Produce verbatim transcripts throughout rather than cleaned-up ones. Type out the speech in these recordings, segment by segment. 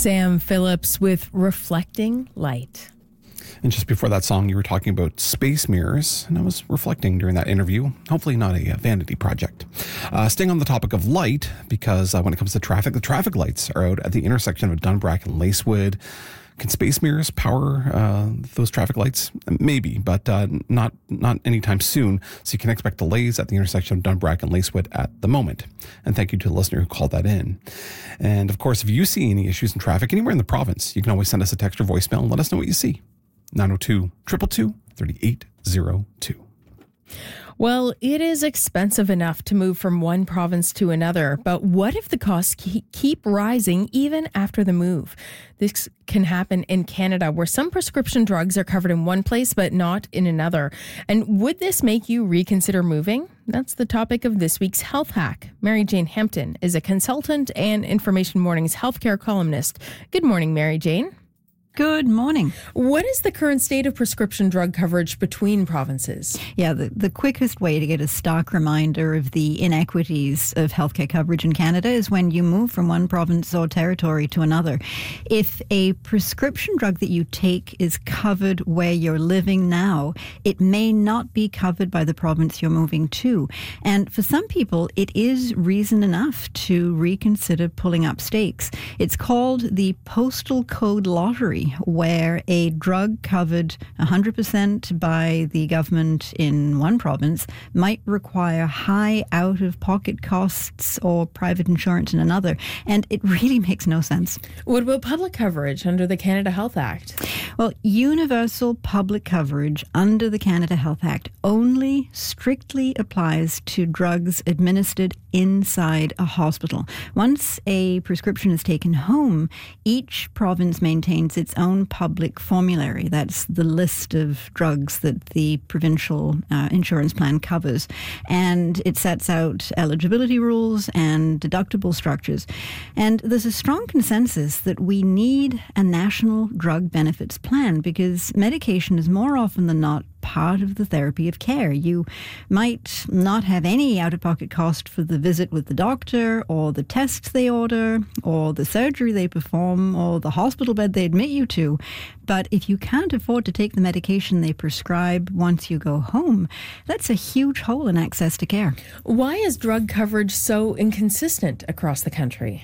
Sam Phillips with Reflecting Light. And just before that song, you were talking about space mirrors, and I was reflecting during that interview. Hopefully not a, a vanity project. Uh, staying on the topic of light, because uh, when it comes to traffic, the traffic lights are out at the intersection of Dunbrack and Lacewood. Can space mirrors power uh, those traffic lights? Maybe, but uh, not not anytime soon. So you can expect delays at the intersection of Dunbrack and Lacewood at the moment. And thank you to the listener who called that in. And of course, if you see any issues in traffic anywhere in the province, you can always send us a text or voicemail and let us know what you see. nine oh two, two two two, three eight zero two. Well, it is expensive enough to move from one province to another, but what if the costs keep rising even after the move? This can happen in Canada, where some prescription drugs are covered in one place but not in another. And would this make you reconsider moving? That's the topic of this week's Health Hack. Mary Jane Hampton is a consultant and Information Morning's healthcare columnist. Good morning, Mary Jane. Good morning. What is the current state of prescription drug coverage between provinces? Yeah, the, the quickest way to get a stark reminder of the inequities of healthcare coverage in Canada is when you move from one province or territory to another. If a prescription drug that you take is covered where you're living now, it may not be covered by the province you're moving to. And for some people, it is reason enough to reconsider pulling up stakes. It's called the Postal Code Lottery, where a drug covered one hundred percent by the government in one province might require high out-of-pocket costs or private insurance in another. And it really makes no sense. What about public coverage under the Canada Health Act? Well, universal public coverage under the Canada Health Act only strictly applies to drugs administered inside a hospital. Once a prescription is taken home, each province maintains its own public formulary. That's the list of drugs that the provincial uh, insurance plan covers. And it sets out eligibility rules and deductible structures. And there's a strong consensus that we need a national drug benefits plan because medication is more often than not part of the therapy of care. You might not have any out-of-pocket cost for the visit with the doctor or the tests they order or the surgery they perform or the hospital bed they admit you to. But if you can't afford to take the medication they prescribe once you go home, that's a huge hole in access to care. Why is drug coverage so inconsistent across the country?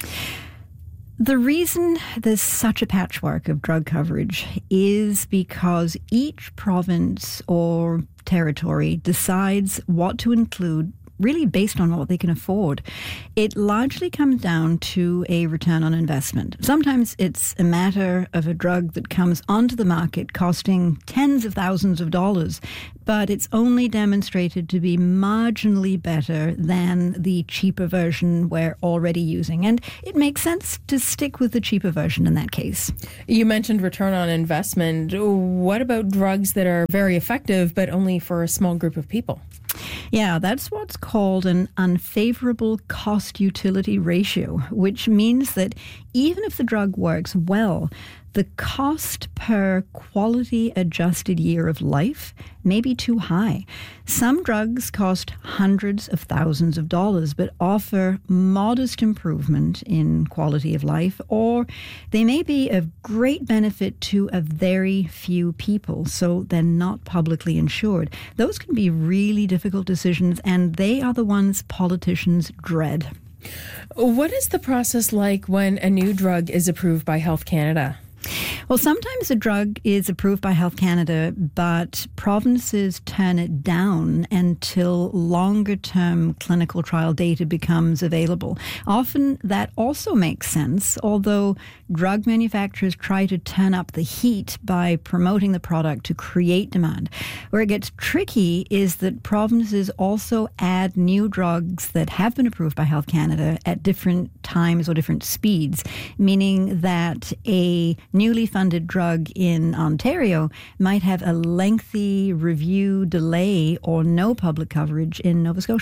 The reason there's such a patchwork of drug coverage is because each province or territory decides what to include really based on what they can afford. It largely comes down to a return on investment. Sometimes it's a matter of a drug that comes onto the market costing tens of thousands of dollars, but it's only demonstrated to be marginally better than the cheaper version we're already using. And it makes sense to stick with the cheaper version in that case. You mentioned return on investment. What about drugs that are very effective, but only for a small group of people? Yeah, that's what's called an unfavorable cost-utility ratio, which means that even if the drug works well, the cost per quality-adjusted year of life may be too high. Some drugs cost hundreds of thousands of dollars but offer modest improvement in quality of life, or they may be of great benefit to a very few people, so they're not publicly insured. Those can be really difficult decisions, and they are the ones politicians dread. What is the process like when a new drug is approved by Health Canada? Well, sometimes a drug is approved by Health Canada, but provinces turn it down until longer-term clinical trial data becomes available. Often that also makes sense, although drug manufacturers try to turn up the heat by promoting the product to create demand. Where it gets tricky is that provinces also add new drugs that have been approved by Health Canada at different times or different speeds, meaning that a newly funded drug in Ontario might have a lengthy review delay or no public coverage in Nova Scotia.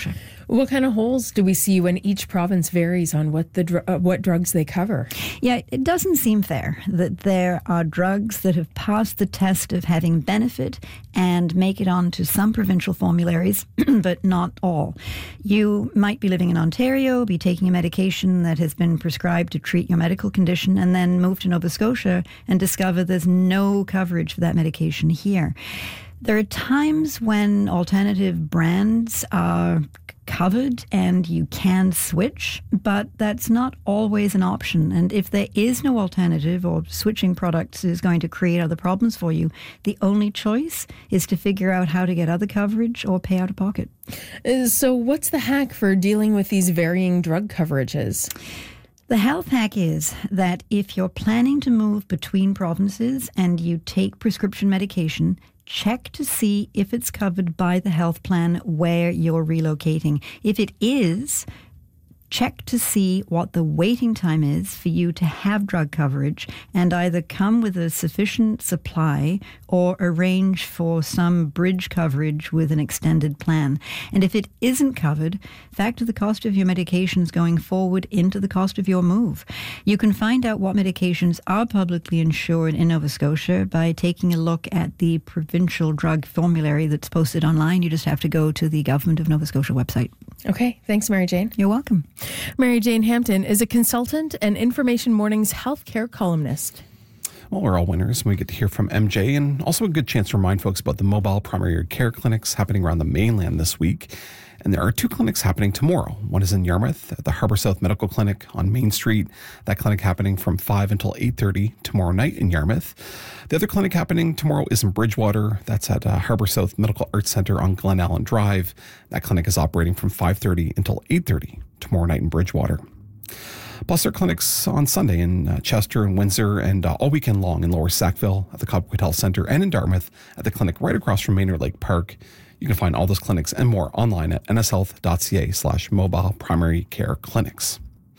What kind of holes do we see when each province varies on what the dr- uh, what drugs they cover? Yeah, it doesn't seem fair that there are drugs that have passed the test of having benefit and make it onto some provincial formularies, but not all. You might be living in Ontario, be taking a medication that has been prescribed to treat your medical condition, and then move to Nova Scotia and discover there's no coverage for that medication here. There are times when alternative brands are covered and you can switch, but that's not always an option. And if there is no alternative or switching products is going to create other problems for you, the only choice is to figure out how to get other coverage or pay out of pocket. Uh, So what's the hack for dealing with these varying drug coverages? The health hack is that if you're planning to move between provinces and you take prescription medication, check to see if it's covered by the health plan where you're relocating. If it is, check to see what the waiting time is for you to have drug coverage and either come with a sufficient supply or arrange for some bridge coverage with an extended plan. And if it isn't covered, factor the cost of your medications going forward into the cost of your move. You can find out what medications are publicly insured in Nova Scotia by taking a look at the provincial drug formulary that's posted online. You just have to go to the Government of Nova Scotia website. Okay, thanks, Mary Jane. You're welcome. Mary Jane Hampton is a consultant and Information Morning's healthcare columnist. Well, we're all winners when we get to hear from M J, and also a good chance to remind folks about the mobile primary care clinics happening around the mainland this week. And there are two clinics happening tomorrow. One is in Yarmouth at the Harbour South Medical Clinic on Main Street. That clinic happening from five until eight thirty tomorrow night in Yarmouth. The other clinic happening tomorrow is in Bridgewater. That's at uh, Harbour South Medical Arts Centre on Glen Allen Drive. That clinic is operating from five thirty until eight thirty tomorrow night in Bridgewater. Plus, there are clinics on Sunday in uh, Chester and Windsor and uh, all weekend long in Lower Sackville at the Cobequid Health Centre and in Dartmouth at the clinic right across from Maynard Lake Park. You can find all those clinics and more online at nshealth.ca slash mobile primary care clinics.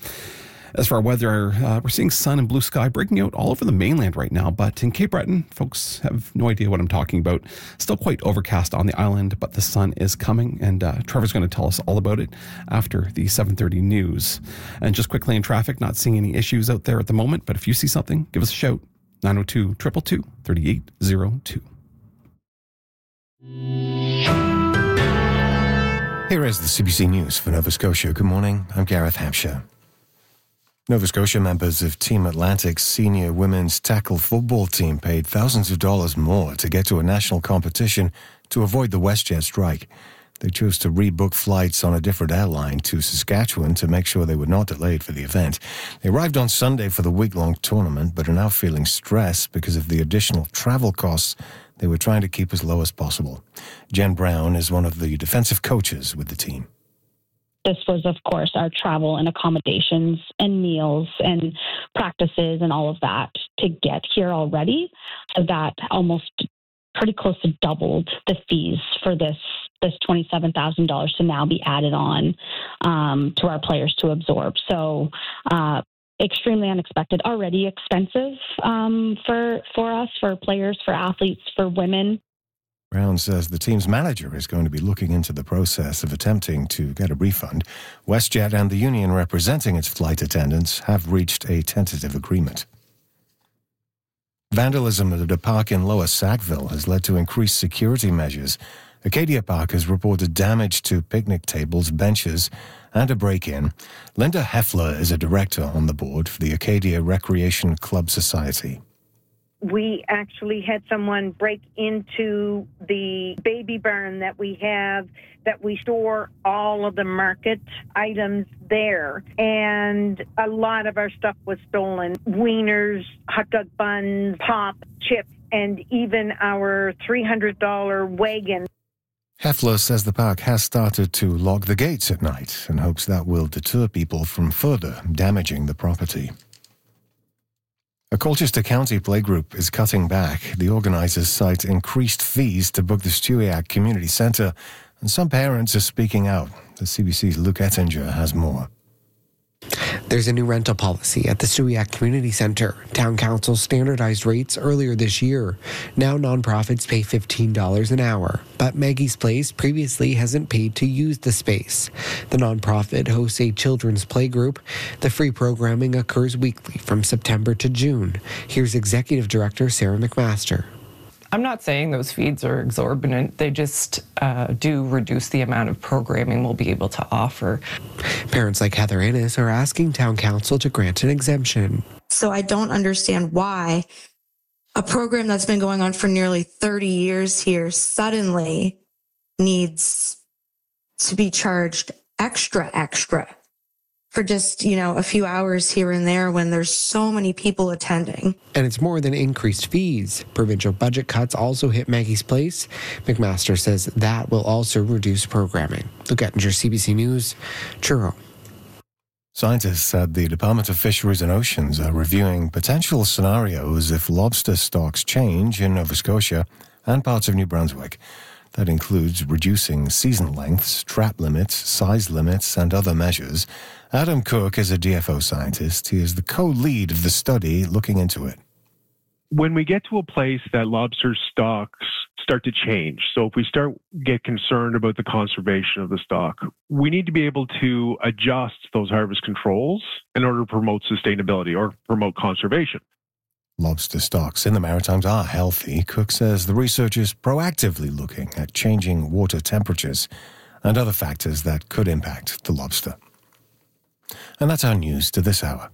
As for our weather, uh, we're seeing sun and blue sky breaking out all over the mainland right now, but in Cape Breton, folks have no idea what I'm talking about. Still quite overcast on the island, but the sun is coming, and uh, Trevor's going to tell us all about it after the seven thirty news. And just quickly in traffic, not seeing any issues out there at the moment, but if you see something, give us a shout. nine oh two, two two two, three eight zero two. Here is the C B C News for Nova Scotia. Good morning, I'm Gareth Hampshire. Nova Scotia members of Team Atlantic's senior women's tackle football team paid thousands of dollars more to get to a national competition to avoid the WestJet strike. They chose to rebook flights on a different airline to Saskatchewan to make sure they were not delayed for the event. They arrived on Sunday for the week-long tournament, but are now feeling stressed because of the additional travel costs they were trying to keep as low as possible. Jen Brown is one of the defensive coaches with the team. This was, of course, our travel and accommodations and meals and practices and all of that to get here already. So that almost pretty close to doubled the fees for this this twenty-seven thousand dollars to now be added on um, to our players to absorb. So uh, extremely unexpected, already expensive um, for, for us, for players, for athletes, for women. Brown says the team's manager is going to be looking into the process of attempting to get a refund. WestJet and the union representing its flight attendants have reached a tentative agreement. Vandalism at a park in Lower Sackville has led to increased security measures. Acadia Park has reported damage to picnic tables, benches, and a break-in. Linda Heffler is a director on the board for the Acadia Recreation Club Society. We actually had someone break into the baby barn that we have, that we store all of the market items there. And a lot of our stuff was stolen. Wieners, hot dog buns, pop, chips, and even our three hundred dollars wagon. Heffler says the park has started to lock the gates at night and hopes that will deter people from further damaging the property. A Colchester County playgroup is cutting back. The organisers cite increased fees to book the Stewiacke Community Centre, and some parents are speaking out. The C B C's Luke Ettinger has more. There's a new rental policy at the Stewiacke Community Centre. Town Council standardized rates earlier this year. Now nonprofits pay fifteen dollars an hour, but Maggie's Place previously hasn't paid to use the space. The nonprofit hosts a children's play group. The free programming occurs weekly from September to June. Here's Executive Director Sarah McMaster. I'm not saying those fees are exorbitant. They just uh, do reduce the amount of programming we'll be able to offer. Parents like Heather Innes are asking Town Council to grant an exemption. So I don't understand why a program that's been going on for nearly thirty years here suddenly needs to be charged extra, extra for just, you know, a few hours here and there when there's so many people attending. And it's more than increased fees. Provincial budget cuts also hit Maggie's Place. McMaster says that will also reduce programming. Luke Ettinger, C B C News, Truro. Scientists at the Department of Fisheries and Oceans are reviewing potential scenarios if lobster stocks change in Nova Scotia and parts of New Brunswick. That includes reducing season lengths, trap limits, size limits, and other measures. Adam Cook is a D F O scientist. He is the co-lead of the study looking into it. When we get to a place that lobster stocks start to change, so if we start get concerned about the conservation of the stock, we need to be able to adjust those harvest controls in order to promote sustainability or promote conservation. Lobster stocks in the Maritimes are healthy. Cook says the research is proactively looking at changing water temperatures and other factors that could impact the lobster. And that's our news to this hour.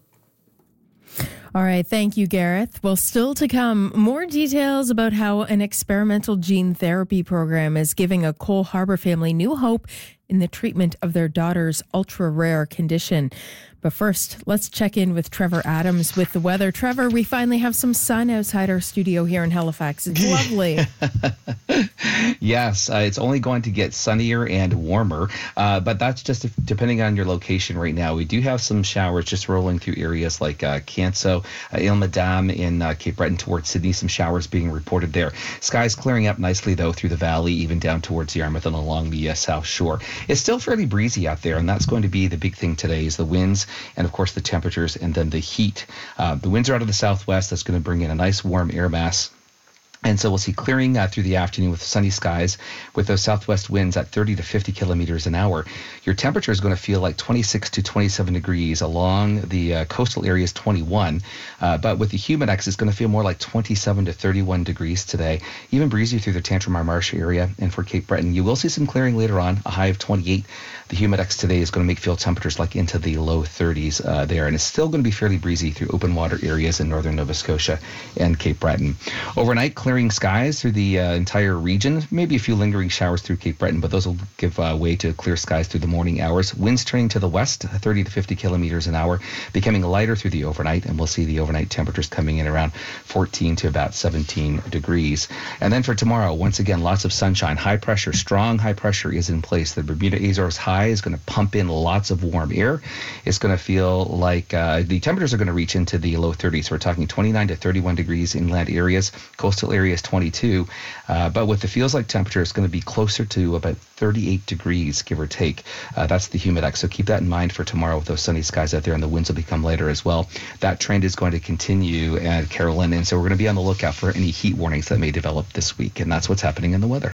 All right. Thank you, Gareth. Well, still to come, more details about how an experimental gene therapy program is giving a Cole Harbour family new hope in the treatment of their daughter's ultra-rare condition. But first, let's check in with Trevor Adams with the weather. Trevor, we finally have some sun outside our studio here in Halifax. It's lovely. Yes, uh, it's only going to get sunnier and warmer, uh, but that's just if, depending on your location right now. We do have some showers just rolling through areas like uh, Canso, uh, Ile Madame in uh, Cape Breton towards Sydney. Some showers being reported there. Skies clearing up nicely, though, through the valley, even down towards Yarmouth and along the uh, south shore. It's still fairly breezy out there, and that's going to be the big thing today is the winds and, of course, the temperatures and then the heat. Uh, the winds are out of the southwest. That's going to bring in a nice warm air mass. And so we'll see clearing uh, through the afternoon with sunny skies with those southwest winds at thirty to fifty kilometers an hour. Your temperature is going to feel like twenty-six to twenty-seven degrees. Along the uh, coastal areas, twenty-one. Uh, but with the humidex, it's going to feel more like twenty-seven to thirty-one degrees today. Even breezy through the Tantramar Marsh area. And for Cape Breton, you will see some clearing later on, a high of twenty-eight. The humidex today is going to make feel temperatures like into the low thirties uh, there. And it's still going to be fairly breezy through open water areas in northern Nova Scotia and Cape Breton. Overnight, clearing skies through the uh, entire region. Maybe a few lingering showers through Cape Breton, but those will give uh, way to clear skies through the morning hours. Winds turning to the west, thirty to fifty kilometers an hour, becoming lighter through the overnight. And we'll see the overnight temperatures coming in around fourteen to about seventeen degrees. And then for tomorrow, once again, lots of sunshine. High pressure, strong high pressure is in place. The Bermuda Azores high is going to pump in lots of warm air. It's going to feel like uh, the temperatures are going to reach into the low thirties. So we're talking twenty-nine to thirty-one degrees inland areas, coastal areas twenty-two. Uh, but with the feels like temperature, it's going to be closer to about thirty-eight degrees, give or take. Uh, that's the humidex. So keep that in mind for tomorrow with those sunny skies out there, and the winds will become lighter as well. That trend is going to continue at Carolyn, and so we're going to be on the lookout for any heat warnings that may develop this week, and that's what's happening in the weather.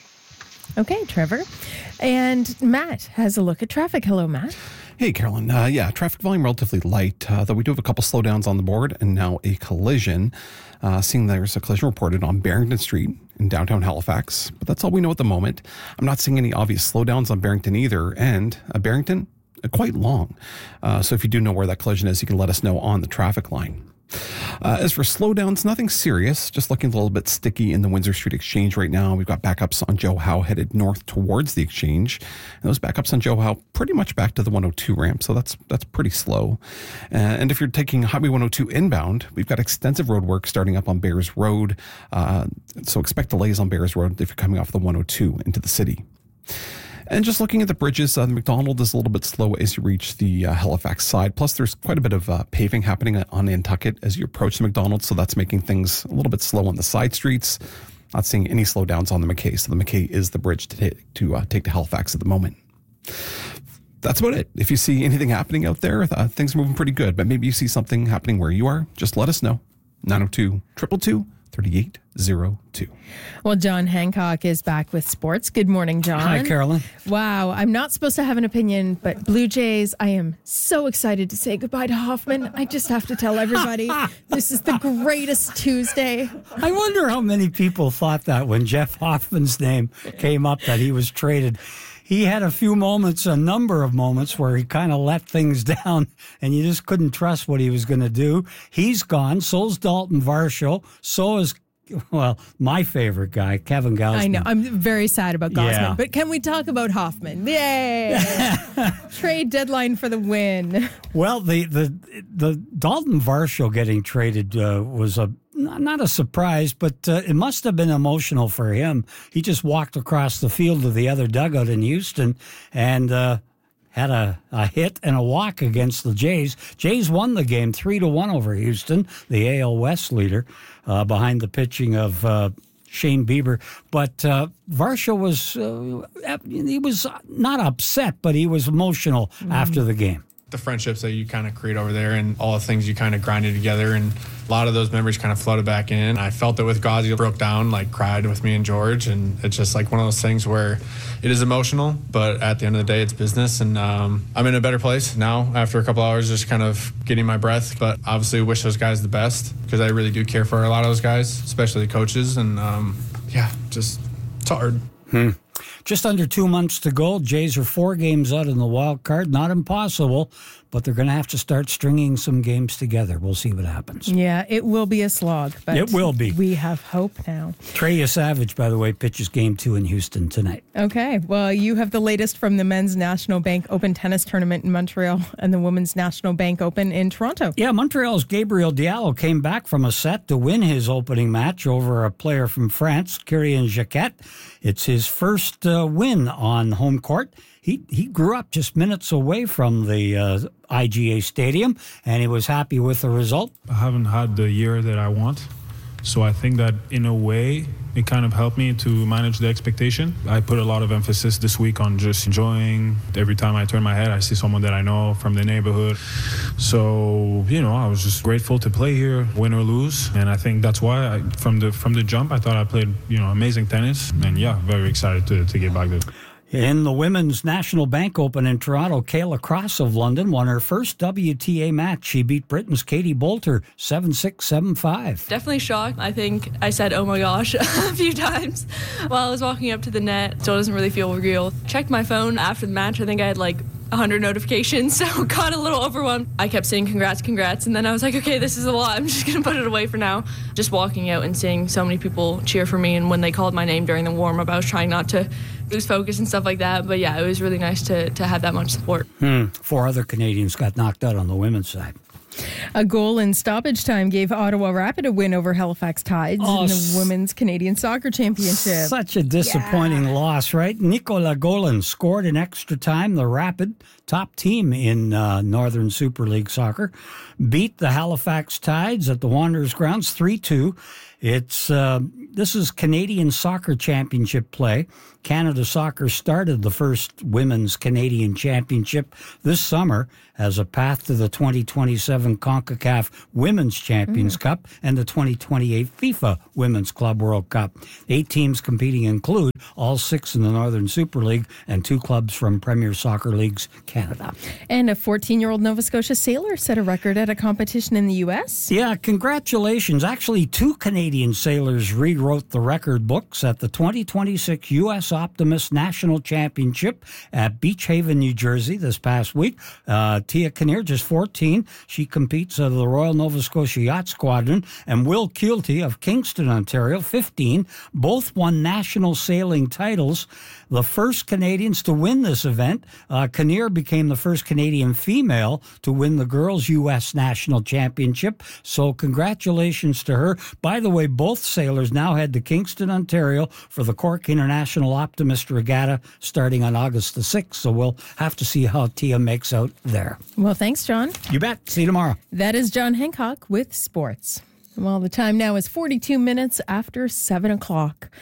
Okay, Trevor. And Matt has a look at traffic. Hello, Matt. Hey, Carolyn. Uh, yeah, traffic volume relatively light, uh, though we do have a couple slowdowns on the board and now a collision. Uh, seeing there's a collision reported on Barrington Street in downtown Halifax, but that's all we know at the moment. I'm not seeing any obvious slowdowns on Barrington either, and uh, Barrington, uh, quite long. Uh, so if you do know where that collision is, you can let us know on the traffic line. Uh, as for slowdowns, nothing serious, just looking a little bit sticky in the Windsor Street Exchange right now. We've got backups on Joe Howe headed north towards the Exchange. And those backups on Joe Howe pretty much back to the one oh two ramp, so that's that's pretty slow. Uh, and if you're taking Highway one oh two inbound, we've got extensive road work starting up on Bears Road, uh, so expect delays on Bears Road if you're coming off the one oh two into the city. And just looking at the bridges, uh, the McDonald is a little bit slow as you reach the uh, Halifax side. Plus, there's quite a bit of uh, paving happening on Nantucket as you approach the McDonald, so that's making things a little bit slow on the side streets. Not seeing any slowdowns on the McKay, so the McKay is the bridge to, take to, uh, take to Halifax at the moment. that's about it. If you see anything happening out there, uh, things are moving pretty good, but maybe you see something happening where you are, just let us know. nine oh two, two two two, three eight zero two. Well, John Hancock is back with sports. Good morning, John. Hi, Carolyn. Wow, I'm not supposed to have an opinion, but Blue Jays, I am so excited to say goodbye to Hoffman. I just have to tell everybody this is the greatest Tuesday. I wonder how many people thought that when Jeff Hoffman's name came up that he was traded. He had a few moments, a number of moments where he kind of let things down and you just couldn't trust what he was going to do. He's gone. So's Dalton Varsho. So is, well, my favorite guy, Kevin Gausman. I know. I'm very sad about Gausman, Yeah. but can we talk about Hoffman? Yay! Trade deadline for the win. Well, the, the, the Dalton Varsho getting traded uh, was a not a surprise, but uh, it must have been emotional for him. He just walked across the field to the other dugout in Houston and uh, had a, a hit and a walk against the Jays. Jays won the game three to one over Houston, the A L West leader, uh, behind the pitching of uh, Shane Bieber. But uh, Varsho was uh, he was not upset, but he was emotional mm. after the game. The friendships that you kind of create over there and all the things you kind of grinded together, and a lot of those memories kind of flooded back in. I felt it with Gauzy, broke down, like cried with me and George, and it's just like one of those things where it is emotional, but at the end of the day, it's business, and um, I'm in a better place now after a couple hours just kind of getting my breath, but obviously wish those guys the best because I really do care for a lot of those guys, especially the coaches, and um, yeah, just it's hard. Hmm. Just under two months to go. Jays are four games out in the wild card. Not impossible, but they're going to have to start stringing some games together. We'll see what happens. Yeah, it will be a slog, but it will be. We have hope now. Treya Savage, by the way, pitches game two in Houston tonight. Okay, well, you have the latest from the Men's National Bank Open Tennis Tournament in Montreal and the Women's National Bank Open in Toronto. Yeah, Montreal's Gabriel Diallo came back from a set to win his opening match over a player from France, Kyrien Jacquet. It's his first uh, win on home court. He he grew up just minutes away from the uh, I G A Stadium, and he was happy with the result. I haven't had the year that I want, so I think that in a way it kind of helped me to manage the expectation. I put a lot of emphasis this week on just enjoying. Every time I turn my head, I see someone that I know from the neighborhood. So, you know, I was just grateful to play here, win or lose. And I think that's why I, from the from the jump, I thought I played, you know, amazing tennis. And yeah, very excited to, to get back there. In the Women's National Bank Open in Toronto, Kayla Cross of London won her first W T A match. She beat Britain's Katie Bolter seven six, seven five. Definitely shocked. I think I said, oh my gosh, a few times while I was walking up to the net, so it doesn't really feel real. Checked my phone after the match. I think I had like one hundred notifications, so got a little overwhelmed. I kept saying congrats, congrats, and then I was like, okay, this is a lot. I'm just going to put it away for now. Just walking out and seeing so many people cheer for me, and when they called my name during the warm-up, I was trying not to lose focus and stuff like that. But yeah, it was really nice to, to have that much support. Hmm. Four other Canadians got knocked out on the women's side. A goal in stoppage time gave Ottawa Rapid a win over Halifax Tides oh, in the Women's Canadian Soccer Championship. Such a disappointing yeah. loss, right? Nicola Golan scored in extra time. The Rapid, top team in uh, Northern Super League Soccer, beat the Halifax Tides at the Wanderers grounds three two. It's uh, this is Canadian Soccer Championship play. Canada Soccer started the first Women's Canadian Championship this summer as a path to the twenty twenty-seven CONCACAF Women's Champions mm. Cup and the twenty twenty-eight FIFA Women's Club World Cup. Eight teams competing include all six in the Northern Super League and two clubs from Premier Soccer Leagues Canada. And a fourteen-year-old Nova Scotia sailor set a record at a competition in the U S. Yeah, congratulations. Actually, two Canadian sailors rewrote the record books at the twenty twenty-six U S Optimist National Championship at Beach Haven, New Jersey this past week. Uh, Tia Kinnear, just fourteen. She competes out of the Royal Nova Scotia Yacht Squadron. And Will Keelty of Kingston, Ontario, fifteen. Both won national sailing titles. The first Canadians to win this event. Uh, Kinnear became the first Canadian female to win the Girls U S National Championship. So congratulations to her. By the way, both sailors now head to Kingston, Ontario for the Cork International Optimist Regatta starting on August the sixth. So we'll have to see how Tia makes out there. Well, thanks, John. You bet. See you tomorrow. That is John Hancock with sports. Well, the time now is forty-two minutes after seven o'clock.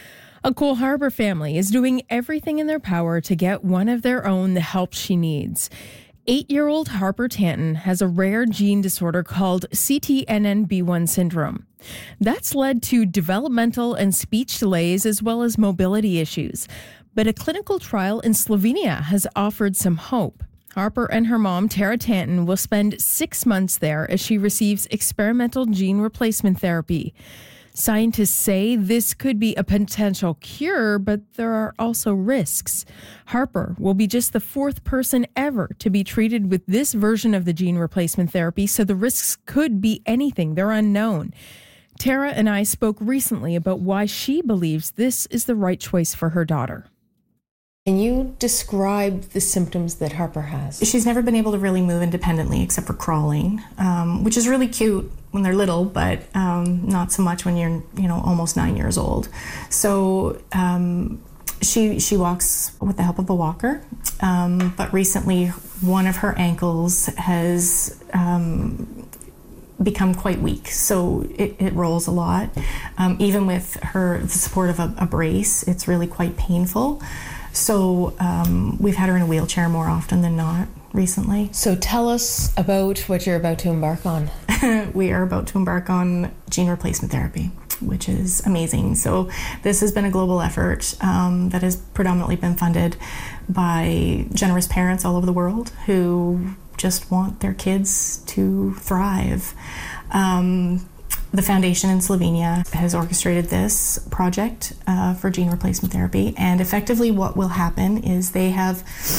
A Cole Harbour family is doing everything in their power to get one of their own the help she needs. Eight-year-old Harper Tanton has a rare gene disorder called C T N N B one syndrome. That's led to developmental and speech delays as well as mobility issues. But a clinical trial in Slovenia has offered some hope. Harper and her mom, Tara Tanton, will spend six months there as she receives experimental gene replacement therapy. Scientists say this could be a potential cure, but there are also risks. Harper will be just the fourth person ever to be treated with this version of the gene replacement therapy, so the risks could be anything. They're unknown. Tara and I spoke recently about why she believes this is the right choice for her daughter. Can you describe the symptoms that Harper has? She's never been able to really move independently except for crawling, um, which is really cute when they're little, but um, not so much when you're, you know, almost nine years old. So um, she she walks with the help of a walker, um, but recently one of her ankles has um, become quite weak, so it, it rolls a lot. Um, even with her the support of a, a brace, it's really quite painful. So um, we've had her in a wheelchair more often than not recently. So tell us about what you're about to embark on. We are about to embark on gene replacement therapy, which is amazing. So this has been a global effort um, that has predominantly been funded by generous parents all over the world who just want their kids to thrive. Um, The foundation in Slovenia has orchestrated this project uh, for gene replacement therapy, and effectively what will happen is they have,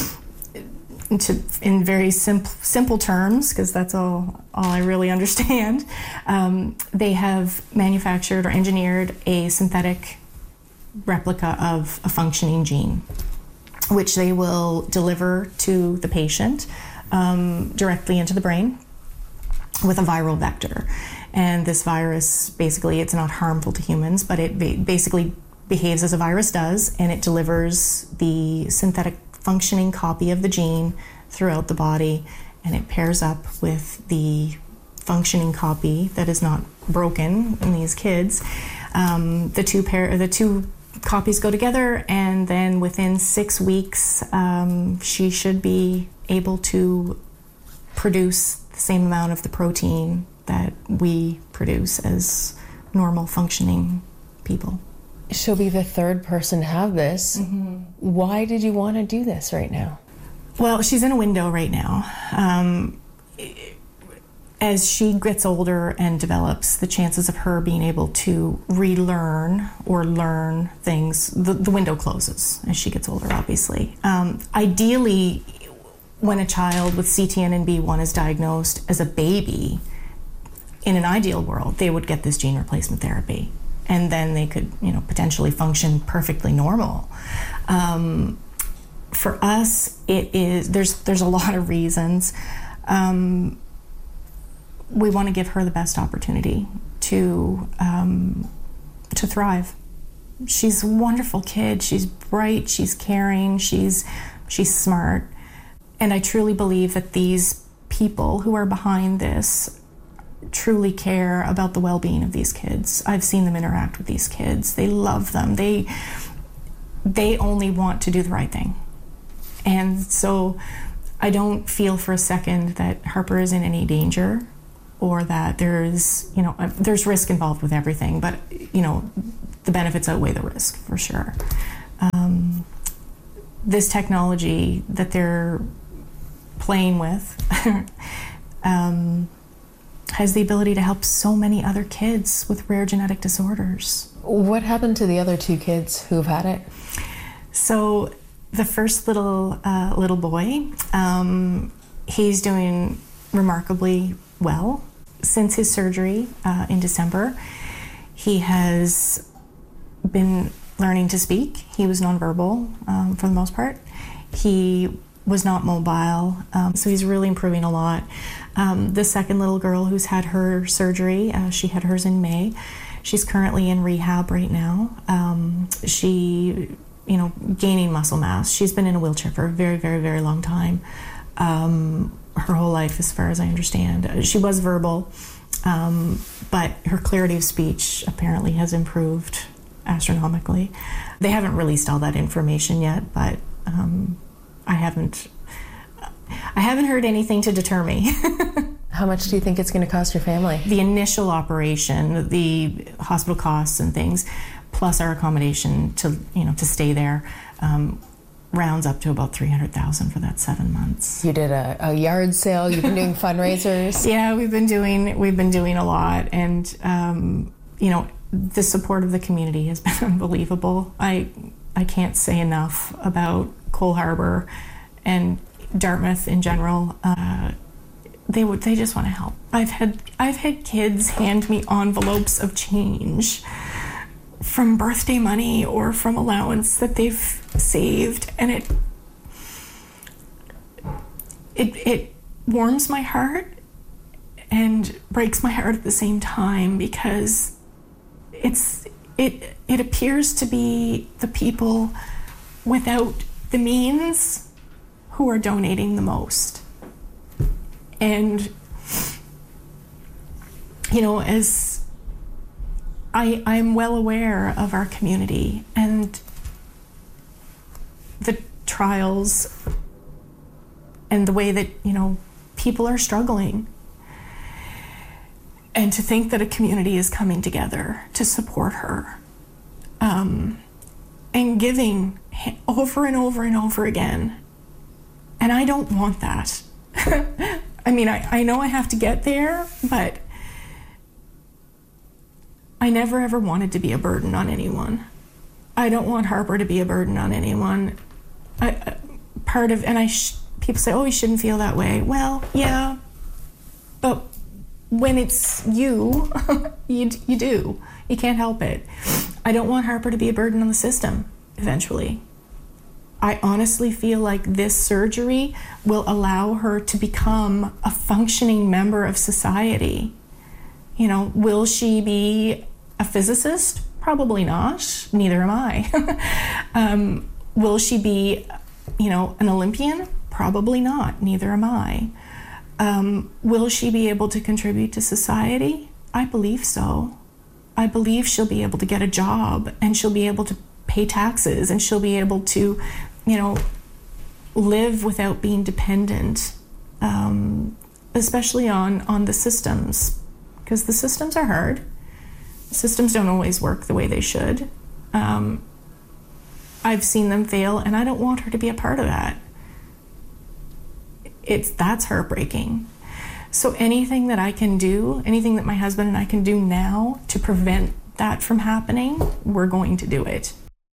to, in very simple, simple terms, because that's all, all I really understand, um, they have manufactured or engineered a synthetic replica of a functioning gene, which they will deliver to the patient um, directly into the brain with a viral vector. And this virus, basically, it's not harmful to humans, but it ba- basically behaves as a virus does, and it delivers the synthetic functioning copy of the gene throughout the body, and it pairs up with the functioning copy that is not broken in these kids. Um, the two pair, the two copies go together, and then within six weeks, um, she should be able to produce the same amount of the protein that we produce as normal functioning people. She'll be the third person to have this. Mm-hmm. Why did you want to do this right now? Well, she's in a window right now. Um, as she gets older and develops, the chances of her being able to relearn or learn things, the, the window closes as she gets older, obviously. Um, ideally, when a child with C T N N B one is diagnosed as a baby, in an ideal world, they would get this gene replacement therapy, and then they could, you know, potentially function perfectly normal. Um, for us, it is there's there's a lot of reasons. Um, we want to give her the best opportunity to um, to thrive. She's a wonderful kid. She's bright. She's caring. She's she's smart, and I truly believe that these people who are behind this truly care about the well-being of these kids. I've seen them interact with these kids. They love them. They they only want to do the right thing. And so I don't feel for a second that Harper is in any danger, or that there's, you know, there's risk involved with everything, but, you know, the benefits outweigh the risk for sure. Um, this technology that they're playing with um, has the ability to help so many other kids with rare genetic disorders. What happened to the other two kids who've had it? So the first little uh, little boy, um, he's doing remarkably well. Since his surgery uh, in December, he has been learning to speak. He was nonverbal um, for the most part. He was not mobile, um, so he's really improving a lot. Um, the second little girl who's had her surgery, uh, she had hers in May. She's currently in rehab right now. Um, she, you know, gaining muscle mass. She's been in a wheelchair for a very, very, very long time. Um, her whole life, as far as I understand. She was verbal, um, but her clarity of speech apparently has improved astronomically. They haven't released all that information yet, but um, I haven't I haven't heard anything to deter me. How much do you think it's going to cost your family? The initial operation, the hospital costs and things, plus our accommodation to you know to stay there, um, rounds up to about three hundred thousand for that seven months. You did a, a yard sale. You've been doing fundraisers. Yeah, we've been doing we've been doing a lot, and um, you know the support of the community has been unbelievable. I I can't say enough about Cole Harbour and Dartmouth in general. Uh, they would they just want to help. I've had I've had kids hand me envelopes of change from birthday money or from allowance that they've saved, and it it it warms my heart and breaks my heart at the same time, because it's it it appears to be the people without the means who are donating the most. And you know, as I, I'm well aware of our community and the trials and the way that, you know, people are struggling. And to think that a community is coming together to support her, um, and giving over and over and over again. And I don't want that. I mean, I, I know I have to get there, but I never ever wanted to be a burden on anyone. I don't want Harper to be a burden on anyone. I, I, part of, and I, sh- people say, oh, you shouldn't feel that way. Well, yeah, but when it's you, you, you do. You can't help it. I don't want Harper to be a burden on the system eventually. I honestly feel like this surgery will allow her to become a functioning member of society. You know, will she be a physicist? Probably not. Neither am I. um, will she be, you know, an Olympian? Probably not. Neither am I. Um, will she be able to contribute to society? I believe so. I believe she'll be able to get a job, and she'll be able to pay taxes, and she'll be able to, you know, live without being dependent, um, especially on, on the systems, because the systems are hard. Systems don't always work the way they should. Um, I've seen them fail, and I don't want her to be a part of that. It's that's heartbreaking. So anything that I can do, anything that my husband and I can do now to prevent that from happening, we're going to do it.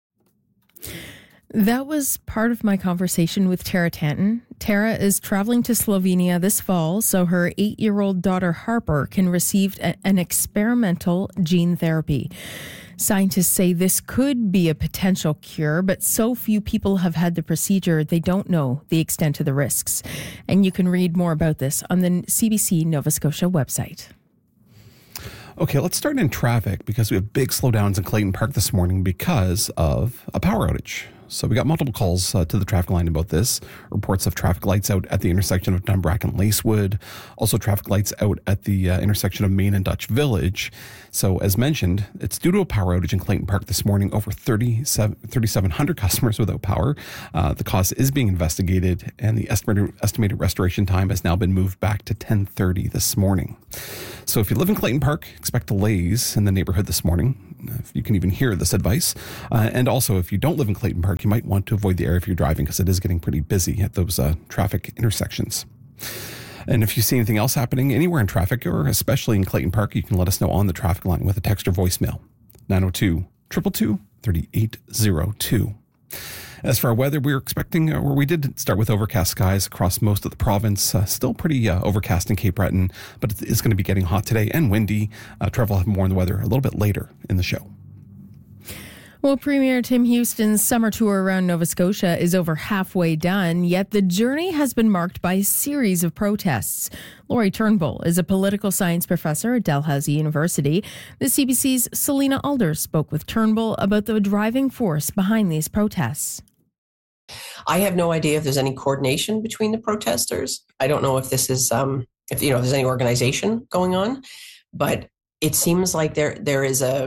That was part of my conversation with Tara Tanton. Tara is traveling to Slovenia this fall so her eight-year-old daughter Harper can receive a, an experimental gene therapy. Scientists say this could be a potential cure, but so few people have had the procedure, they don't know the extent of the risks. And you can read more about this on the C B C Nova Scotia website. Okay, let's start in traffic because we have big slowdowns in Clayton Park this morning because of a power outage. So we got multiple calls uh, to the traffic line about this. Reports of traffic lights out at the intersection of Dunbrack and Lacewood. Also traffic lights out at the uh, intersection of Main and Dutch Village. So as mentioned, it's due to a power outage in Clayton Park this morning. Over thirty-seven hundred customers without power. Uh, the cause is being investigated, and the estimated, estimated restoration time has now been moved back to ten thirty this morning. So if you live in Clayton Park, expect delays in the neighborhood this morning. If you can even hear this advice. Uh, and also, if you don't live in Clayton Park, you might want to avoid the area if you're driving because it is getting pretty busy at those uh, traffic intersections. And if you see anything else happening anywhere in traffic, or especially in Clayton Park, you can let us know on the traffic line with a text or voicemail. nine oh two, two two two, three eight oh two. As for our weather, we were expecting, or we did start with overcast skies across most of the province. Uh, still pretty uh, overcast in Cape Breton, but it's going to be getting hot today and windy. Uh, Trevor will have more on the weather a little bit later in the show. Well, Premier Tim Houston's summer tour around Nova Scotia is over halfway done, yet the journey has been marked by a series of protests. Laurie Turnbull is a political science professor at Dalhousie University. The C B C's Selena Alders spoke with Turnbull about the driving force behind these protests. I have no idea if there's any coordination between the protesters. I don't know if this is, um, if you know, if there's any organization going on, but it seems like there there is a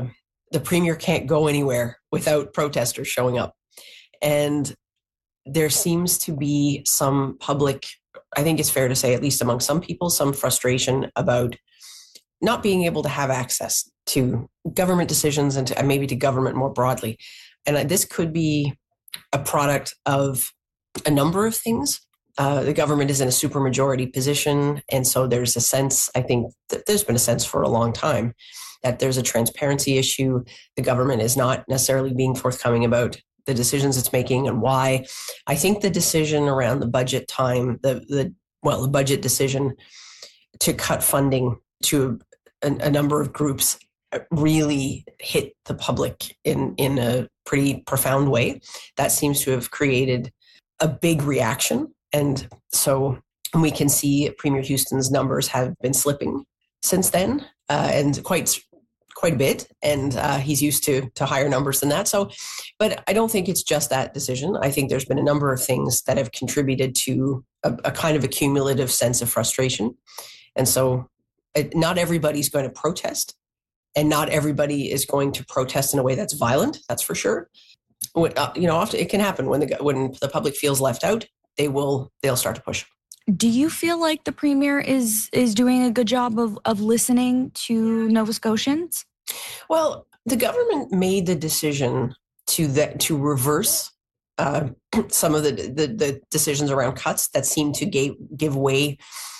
the premier can't go anywhere without protesters showing up. And there seems to be some public, I think it's fair to say, at least among some people, some frustration about not being able to have access to government decisions and, to, and maybe to government more broadly. And this could be a product of a number of things. Uh, the government is in a supermajority position. And so there's a sense, I think that there's been a sense for a long time that there's a transparency issue. The government is not necessarily being forthcoming about the decisions it's making and why. I think the decision around the budget time, the, the well, the budget decision to cut funding to a, a number of groups really hit the public in, in a pretty profound way. That seems to have created a big reaction. And so we can see Premier Houston's numbers have been slipping since then, uh, and quite quite a bit. And uh, he's used to to higher numbers than that. So, but I don't think it's just that decision. I think there's been a number of things that have contributed to a, a kind of a cumulative sense of frustration. And so it, not everybody's going to protest, and not everybody is going to protest in a way that's violent. That's for sure. When, uh, you know, often it can happen when the when the public feels left out. They will, they'll start to push. Do you feel like the premier is is doing a good job of, of listening to Nova Scotians? Well, the government made the decision to that to reverse uh, some of the, the the decisions around cuts that seemed to give, give way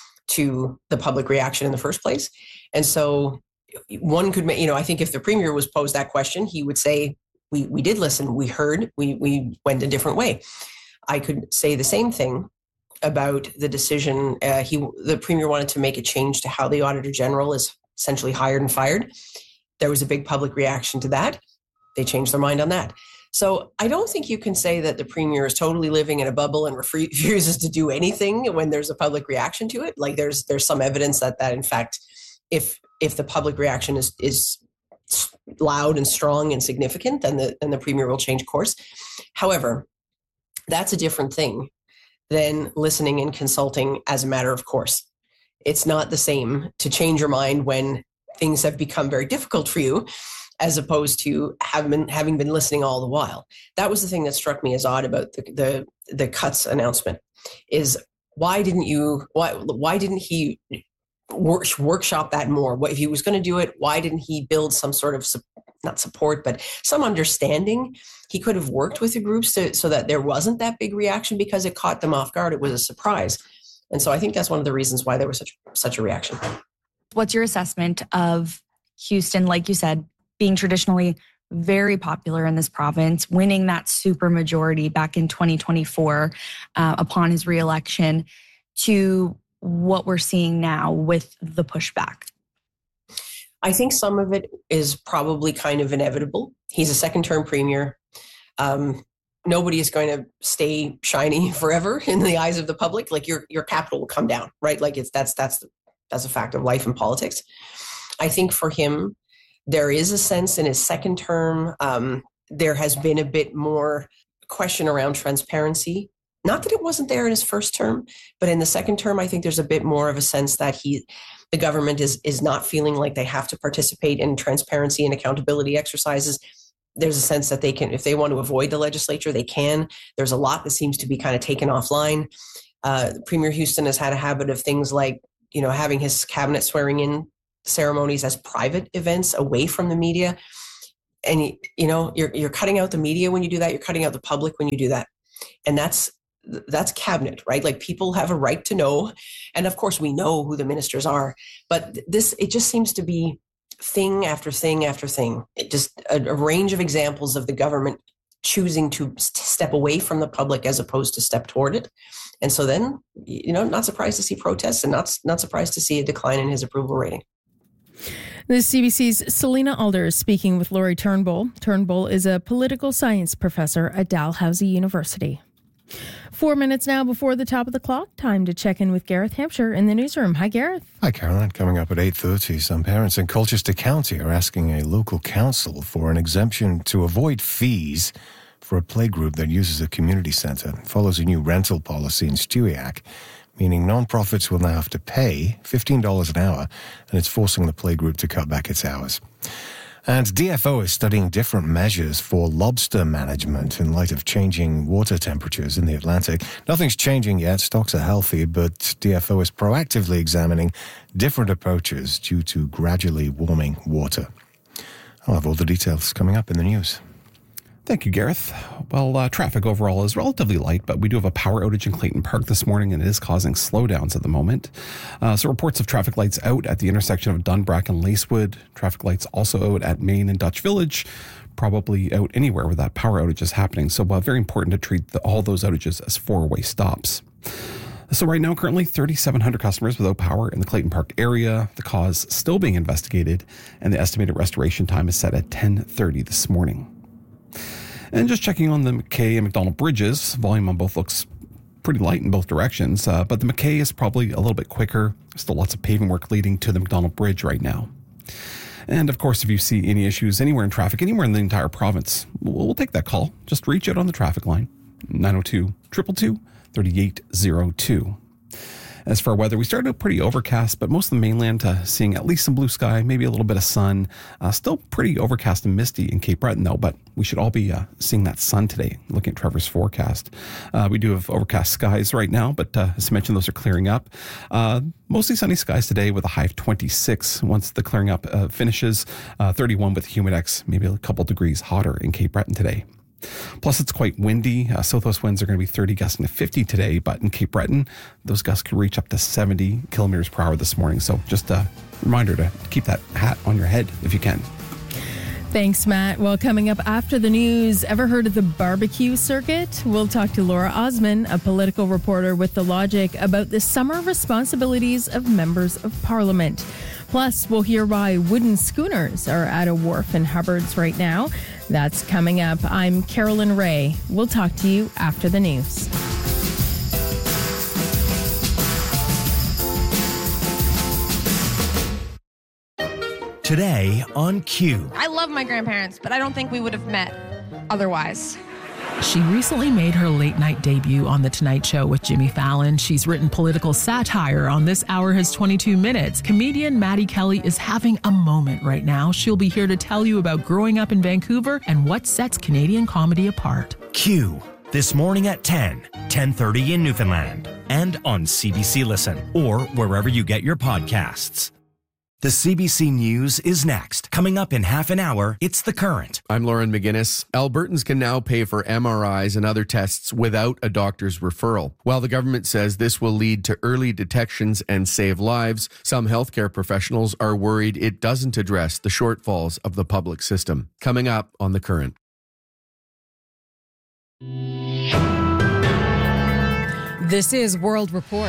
to the public reaction in the first place. And so one could, you know, I think if the premier was posed that question, he would say, we we did listen, we heard, we we went a different way. I could say the same thing about the decision. Uh, he, the premier wanted to make a change to how the Auditor General is essentially hired and fired. There was a big public reaction to that. They changed their mind on that. So I don't think you can say that the premier is totally living in a bubble and refuses to do anything when there's a public reaction to it. Like there's there's some evidence that that in fact, if if the public reaction is is loud and strong and significant, then the then the premier will change course. However, that's a different thing than listening and consulting as a matter of course. It's not the same to change your mind when things have become very difficult for you, as opposed to having been, having been listening all the while. That was the thing that struck me as odd about the the, the cuts announcement. Is why didn't you? Why why didn't he work, workshop that more? What, if he was going to do it, why didn't he build some sort of not support, but some understanding? He could have worked with the groups to, so that there wasn't that big reaction because it caught them off guard. It was a surprise. And so I think that's one of the reasons why there was such, such a reaction. What's your assessment of Houston, like you said, being traditionally very popular in this province, winning that supermajority back in twenty twenty-four uh, upon his reelection, to what we're seeing now with the pushback? I think some of it is probably kind of inevitable. He's a second-term premier. Um, nobody is going to stay shiny forever in the eyes of the public. Like your your capital will come down, right? Like it's that's that's that's a fact of life and politics. I think for him, there is a sense in his second term, um, there has been a bit more question around transparency. Not that it wasn't there in his first term, but in the second term, I think there's a bit more of a sense that he, the government is is not feeling like they have to participate in transparency and accountability exercises. There's a sense that they can, if they want to avoid the legislature, they can. There's a lot that seems to be kind of taken offline. Uh, Premier Houston has had a habit of things like, you know, having his cabinet swearing in ceremonies as private events away from the media. And, you know, you're you're cutting out the media when you do that. You're cutting out the public when you do that. And that's that's cabinet, right? Like people have a right to know. And of course we know who the ministers are, but this, it just seems to be thing after thing after thing. It just a, a range of examples of the government choosing to step away from the public as opposed to step toward it. And so then, you know, not surprised to see protests and not, not surprised to see a decline in his approval rating. The C B C's Selena Alder is speaking with Laurie Turnbull. Turnbull is a political science professor at Dalhousie University. Four minutes now before the top of the clock. Time to check in with Gareth Hampshire in the newsroom. Hi, Gareth. Hi, Caroline. Coming up at eight thirty, some parents in Colchester County are asking a local council for an exemption to avoid fees for a playgroup that uses a community centre. It follows a new rental policy in Stewiacke, meaning non-profits will now have to pay fifteen dollars an hour, and it's forcing the playgroup to cut back its hours. And D F O is studying different measures for lobster management in light of changing water temperatures in the Atlantic. Nothing's changing yet. Stocks are healthy, but D F O is proactively examining different approaches due to gradually warming water. I'll have all the details coming up in the news. Thank you, Gareth. Well, uh, traffic overall is relatively light, but we do have a power outage in Clayton Park this morning, and it is causing slowdowns at the moment. Uh, so reports of traffic lights out at the intersection of Dunbrack and Lacewood. Traffic lights also out at Main and Dutch Village, probably out anywhere where that power outage is happening. So uh, very important to treat the, all those outages as four-way stops. So right now, currently thirty-seven hundred customers without power in the Clayton Park area. The cause still being investigated, and the estimated restoration time is set at ten thirty this morning. And just checking on the McKay and McDonald bridges, volume on both looks pretty light in both directions, uh, but the McKay is probably a little bit quicker. Still lots of paving work leading to the McDonald Bridge right now. And of course, if you see any issues anywhere in traffic, anywhere in the entire province, we'll, we'll take that call. Just reach out on the traffic line, nine oh two, two two two, three eight oh two. As for our weather, we started out pretty overcast, but most of the mainland uh, seeing at least some blue sky, maybe a little bit of sun. Uh, still pretty overcast and misty in Cape Breton, though, but we should all be uh, seeing that sun today, looking at Trevor's forecast. Uh, we do have overcast skies right now, but uh, as I mentioned, those are clearing up. Uh, mostly sunny skies today with a high of twenty-six once the clearing up uh, finishes. Uh, thirty-one with Humidex, maybe a couple degrees hotter in Cape Breton today. Plus, it's quite windy. Uh, southwest winds are going to be thirty, gusting to fifty today, but in Cape Breton, those gusts could reach up to seventy kilometers per hour this morning. So just a reminder to keep that hat on your head if you can. Thanks, Matt. Well, coming up after the news, ever heard of the barbecue circuit? We'll talk to Laura Osman, a political reporter with The Logic, about the summer responsibilities of members of parliament. Plus, we'll hear why wooden schooners are at a wharf in Hubbard's right now. That's coming up. I'm Carolyn Ray. We'll talk to you after the news. Today on Q. I love my grandparents, but I don't think we would have met otherwise. She recently made her late-night debut on The Tonight Show with Jimmy Fallon. She's written political satire on This Hour Has twenty-two minutes. Comedian Maddie Kelly is having a moment right now. She'll be here to tell you about growing up in Vancouver and what sets Canadian comedy apart. Q, this morning at ten, ten thirty in Newfoundland, and on C B C Listen, or wherever you get your podcasts. The C B C News is next. Coming up in half an hour, it's The Current. I'm Lauren McGinnis. Albertans can now pay for M R Is and other tests without a doctor's referral. While the government says this will lead to early detections and save lives, some healthcare professionals are worried it doesn't address the shortfalls of the public system. Coming up on The Current. This is World Report.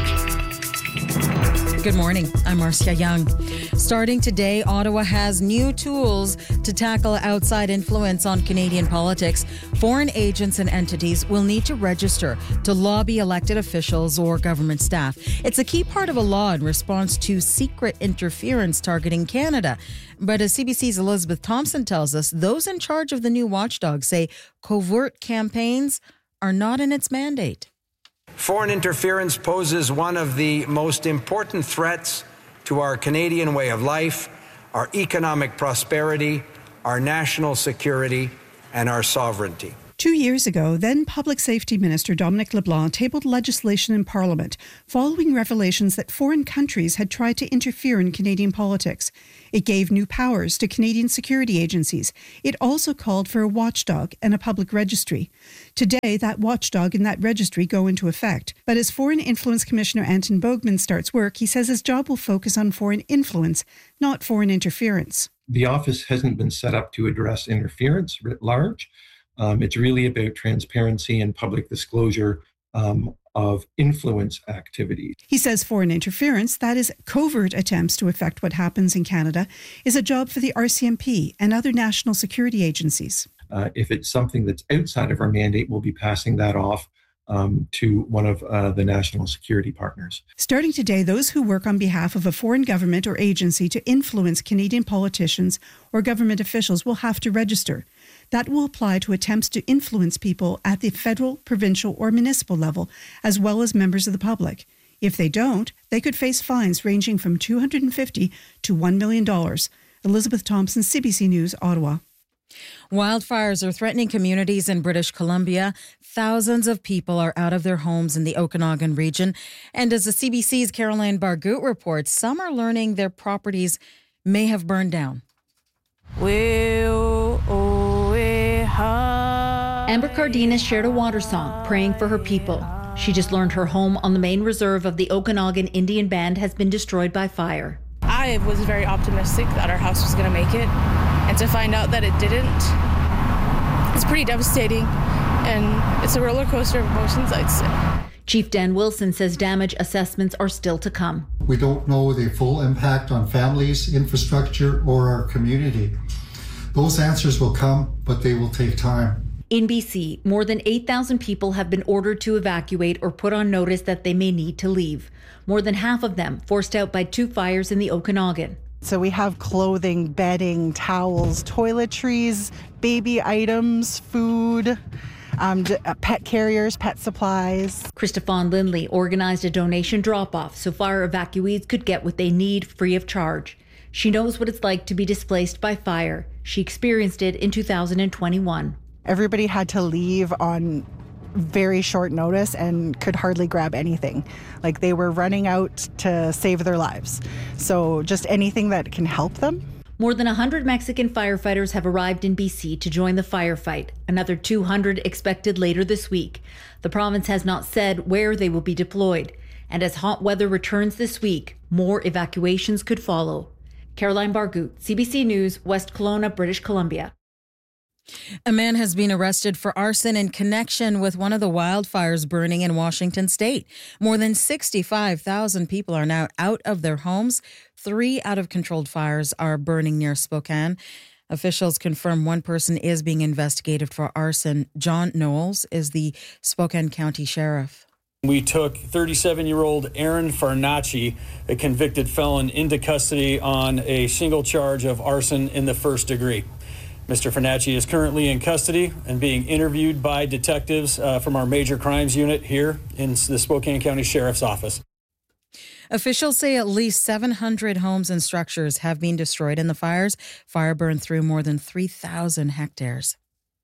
Good morning. I'm Marcia Young. Starting today, Ottawa has new tools to tackle outside influence on Canadian politics. Foreign agents and entities will need to register to lobby elected officials or government staff. It's a key part of a law in response to secret interference targeting Canada. But as C B C's Elizabeth Thompson tells us, those in charge of the new watchdog say covert campaigns are not in its mandate. Foreign interference poses one of the most important threats to our Canadian way of life, our economic prosperity, our national security, and our sovereignty. Two years ago, then Public Safety Minister Dominic LeBlanc tabled legislation in Parliament following revelations that foreign countries had tried to interfere in Canadian politics. It gave new powers to Canadian security agencies. It also called for a watchdog and a public registry. Today, that watchdog and that registry go into effect. But as Foreign Influence Commissioner Anton Bogman starts work, he says his job will focus on foreign influence, not foreign interference. The office hasn't been set up to address interference writ large. Um, it's really about transparency and public disclosure um, of influence activities. He says foreign interference, that is covert attempts to affect what happens in Canada, is a job for the R C M P and other national security agencies. Uh, if it's something that's outside of our mandate, we'll be passing that off um, to one of uh, the national security partners. Starting today, those who work on behalf of a foreign government or agency to influence Canadian politicians or government officials will have to register. That will apply to attempts to influence people at the federal, provincial, or municipal level, as well as members of the public. If they don't, they could face fines ranging from two hundred fifty dollars to one million dollars. Elizabeth Thompson, C B C News, Ottawa. Wildfires are threatening communities in British Columbia. Thousands of people are out of their homes in the Okanagan region. And as the C B C's Caroline Bargut reports, some are learning their properties may have burned down. Amber Cardenas shared a water song, praying for her people. She just learned her home on the main reserve of the Okanagan Indian Band has been destroyed by fire. I was very optimistic that our house was going to make it, and to find out that it didn't, it's pretty devastating, and it's a roller coaster of emotions, I'd say. Chief Dan Wilson says damage assessments are still to come. We don't know the full impact on families, infrastructure, or our community. Those answers will come, but they will take time. In B C, more than eight thousand people have been ordered to evacuate or put on notice that they may need to leave. More than half of them forced out by two fires in the Okanagan. So we have clothing, bedding, towels, toiletries, baby items, food, um, pet carriers, pet supplies. Christophe Lindley organized a donation drop-off so fire evacuees could get what they need free of charge. She knows what it's like to be displaced by fire. She experienced it in two thousand twenty-one. Everybody had to leave on very short notice and could hardly grab anything. Like they were running out to save their lives. So just anything that can help them. More than one hundred Mexican firefighters have arrived in B C to join the firefight. Another two hundred expected later this week. The province has not said where they will be deployed. And as hot weather returns this week, more evacuations could follow. Caroline Bargut, C B C News, West Kelowna, British Columbia. A man has been arrested for arson in connection with one of the wildfires burning in Washington state. More than sixty-five thousand people are now out of their homes. Three out-of-controlled fires are burning near Spokane. Officials confirm one person is being investigated for arson. John Knowles is the Spokane County Sheriff. We took thirty-seven-year-old Aaron Farnacci, a convicted felon, into custody on a single charge of arson in the first degree. Mister Farnacci is currently in custody and being interviewed by detectives uh, from our major crimes unit here in the Spokane County Sheriff's Office. Officials say at least seven hundred homes and structures have been destroyed in the fires. Fire burned through more than three thousand hectares.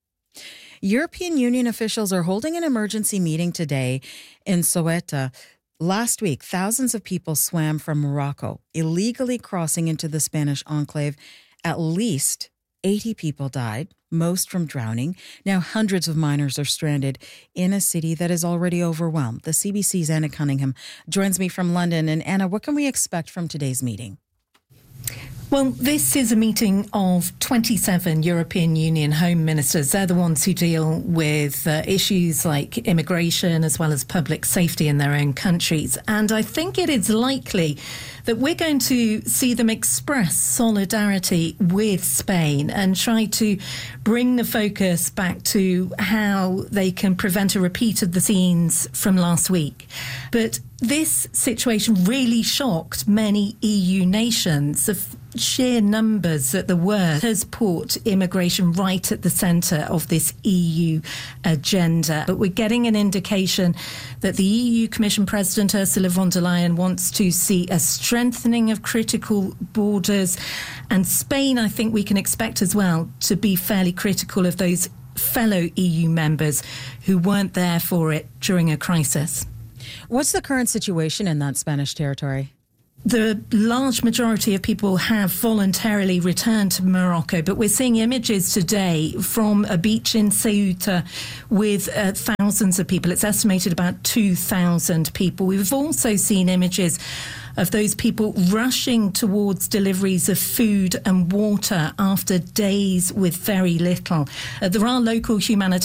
European Union officials are holding an emergency meeting today in Ceuta. Last week, thousands of people swam from Morocco, illegally crossing into the Spanish enclave. At least eighty people died, most from drowning. Now hundreds of miners are stranded in a city that is already overwhelmed. The C B C's Anna Cunningham joins me from London. And Anna, what can we expect from today's meeting? Well, this is a meeting of twenty-seven European Union home ministers. They're the ones who deal with uh, issues like immigration as well as public safety in their own countries. And I think it is likely that we're going to see them express solidarity with Spain and try to bring the focus back to how they can prevent a repeat of the scenes from last week. But this situation really shocked many E U nations. The f- sheer numbers that there were has put immigration right at the centre of this E U agenda. But we're getting an indication that the E U Commission President Ursula von der Leyen wants to see a strengthening of critical borders. And Spain, I think we can expect as well to be fairly critical of those fellow E U members who weren't there for it during a crisis. What's the current situation in that Spanish territory? The large majority of people have voluntarily returned to Morocco, but we're seeing images today from a beach in Ceuta with uh, thousands of people. It's estimated about two thousand people. We've also seen images of those people rushing towards deliveries of food and water after days with very little. Uh, there are local humanitarian